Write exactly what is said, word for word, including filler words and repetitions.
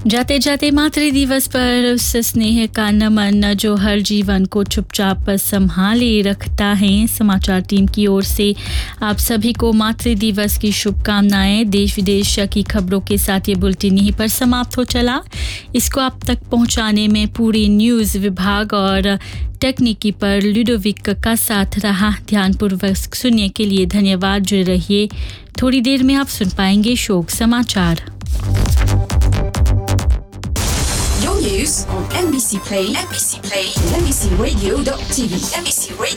जाते जाते मातृ दिवस पर उस स्नेह का नमन जो हर जीवन को चुपचाप संभाले रखता है। समाचार टीम की ओर से आप सभी को मातृ दिवस की शुभकामनाएं। देश विदेश की खबरों के साथ ये बुलेटिन यहीं पर समाप्त हो चला। इसको आप तक पहुंचाने में पूरे न्यूज़ विभाग और तकनीकी पर लुडोविक का साथ रहा। ध्यानपूर्वक सुनने के लिए धन्यवाद। जुड़े रहिए, थोड़ी देर में आप सुन पाएंगे शोक समाचार। Your news on M B C Play, M B C Play, M B C Radio dot T V, M B C Radio.